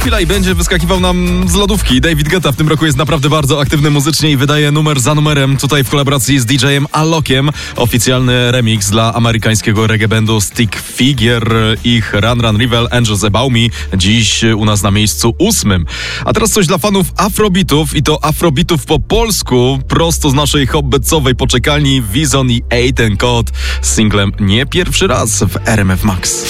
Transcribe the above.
Chwila i będzie wyskakiwał nam z lodówki. David Guetta w tym roku jest naprawdę bardzo aktywny muzycznie i wydaje numer za numerem tutaj w kolaboracji z DJ-em Alokiem. Oficjalny remix dla amerykańskiego reggae bandu Stick Figure. Ich Run Run Rebel Angels Above Me dziś u nas na miejscu 8. A teraz coś dla fanów afrobeatów i to afrobeatów po polsku. Prosto z naszej hobbecowej poczekalni Wizon i Eitan Code z singlem Nie pierwszy raz w RMF Max.